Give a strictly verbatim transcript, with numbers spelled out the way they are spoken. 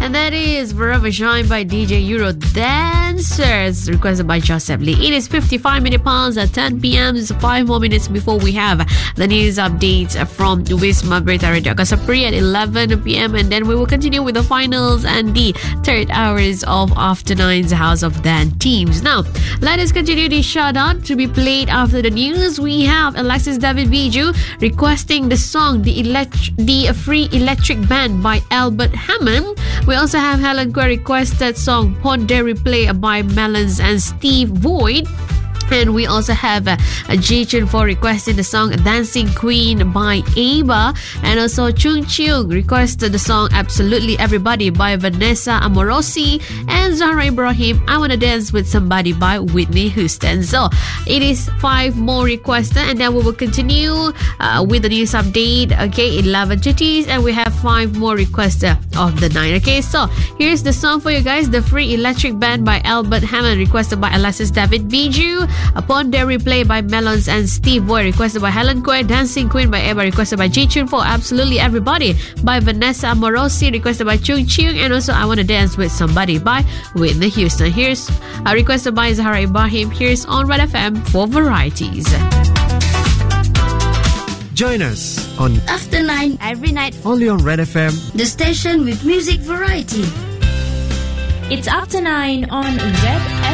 And that is Forever Shine by D J Euro Dancers, requested by Joseph Lee. It is fifty-five minutes past at ten p.m. It's five more minutes before we have the news updates from Wisma Berita Radio Kasapri at eleven p.m. And then we will continue with the finals and the third hours of After Nine's House of Dan teams. Now, let us continue the shout out to be played after the news. We have Alexis David Biju requesting the song The Elect- The Free Electric Band by Albert Hammond. We also have Helen Quay requested song Pond Dairy Play by Melons and Steve Void. And we also have uh, Ji Chun for requesting the song Dancing Queen by Ava. And also Chung Chung requested the song Absolutely Everybody by Vanessa Amorosi. And Zahra Ibrahim, I Wanna Dance With Somebody by Whitney Houston. So it is five more requested, and then we will continue uh, with the news update. Okay, eleven thirty, and we have five more requested of the night. Okay, so here's the song for you guys, The Free Electric Band by Albert Hammond, requested by Alexis David Biju. Upon Their Replay by Melons and Steve Boy, requested by Helen Quay. Dancing Queen by Eva, requested by Ji Chun. For Absolutely Everybody by Vanessa Amorosi, requested by Chung Chung. And also I Wanna Dance With Somebody by Whitney Houston. Here's uh, requested by Zahra Ibrahim. Here's on Red F M for varieties. Join us on After Nine every night, only on Red F M, the station with music variety. It's After Nine on Red F M.